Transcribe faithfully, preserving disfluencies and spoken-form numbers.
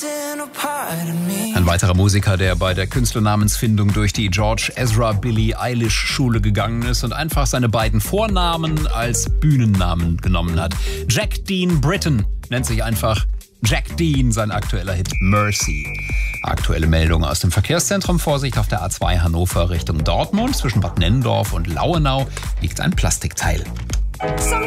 Ein weiterer Musiker, der bei der Künstlernamensfindung durch die George Ezra Billie Eilish Schule gegangen ist und einfach seine beiden Vornamen als Bühnennamen genommen hat. Jack Dean Britton nennt sich einfach Jack Dean, sein aktueller Hit Mercy. Aktuelle Meldung aus dem Verkehrszentrum. Vorsicht auf der A zwei Hannover Richtung Dortmund. Zwischen Bad Nennendorf und Lauenau liegt ein Plastikteil.